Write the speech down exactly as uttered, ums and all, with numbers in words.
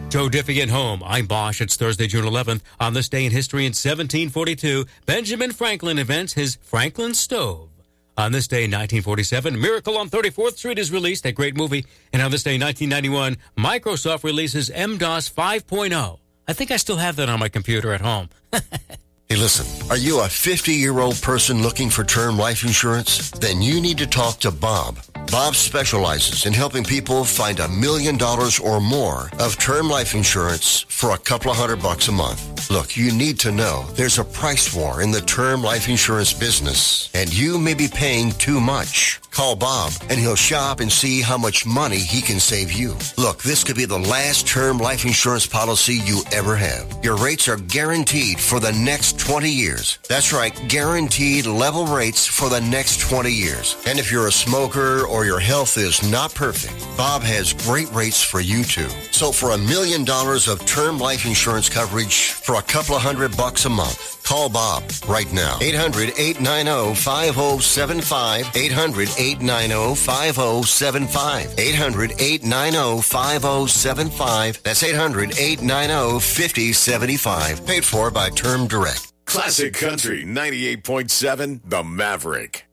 Joe Diffie at home. I'm Bosch. It's Thursday, June eleventh. On this day in history in seventeen forty-two, Benjamin Franklin invents his Franklin stove. On this day in nineteen forty-seven, Miracle on thirty-fourth Street is released, a great movie. And on this day in nineteen ninety-one, Microsoft releases M DOS five point oh. I think I still have that on my computer at home. Hey, listen, are you a fifty-year-old person looking for term life insurance? Then you need to talk to Bob. Bob specializes in helping people find a million dollars or more of term life insurance for a couple of hundred bucks a month. Look, you need to know there's a price war in the term life insurance business, and you may be paying too much. Call Bob, and he'll shop and see how much money he can save you. Look, this could be the last term life insurance policy you ever have. Your rates are guaranteed for the next twenty years. That's right, guaranteed level rates for the next twenty years. And if you're a smoker or your health is not perfect, Bob has great rates for you too. So for a million dollars of term life insurance coverage for a couple of hundred bucks a month, call Bob right now. eight hundred, eight nine zero, five zero seven five. eight hundred, eight nine zero, five zero seven five. eight hundred, eight nine zero, five zero seven five. That's eight hundred, eight nine zero, five zero seven five. Paid for by Term Direct. Classic Country ninety-eight point seven, The Maverick.